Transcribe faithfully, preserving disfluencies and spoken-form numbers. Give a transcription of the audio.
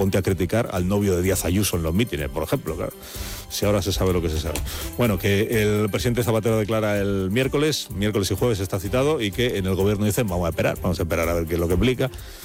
ponte a criticar al novio de Díaz Ayuso en los mítines, por ejemplo, claro. Si ahora se sabe lo que se sabe. Bueno, que el presidente Zapatero declara el miércoles, miércoles y jueves está citado, y que en el gobierno dicen, vamos a esperar, vamos a esperar a ver qué es lo que implica.